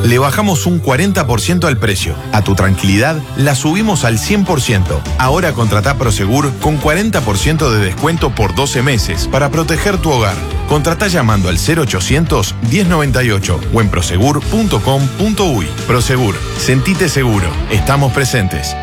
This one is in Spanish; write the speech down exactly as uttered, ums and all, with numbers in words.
Le bajamos un cuarenta por ciento al precio. A tu tranquilidad, la subimos al cien por ciento. Ahora contratá Prosegur con cuarenta por ciento de descuento por doce meses para proteger tu hogar. Contratá llamando al cero ochocientos, diez noventa y ocho o en prosegur punto com punto uy. Prosegur, sentite seguro. Estamos presentes.